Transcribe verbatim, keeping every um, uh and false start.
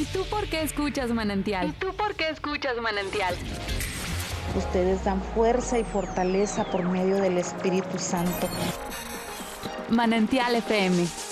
¿Y tú por qué escuchas Manantial? ¿Y tú por qué escuchas Manantial? Ustedes dan fuerza y fortaleza por medio del Espíritu Santo. Manantial F M,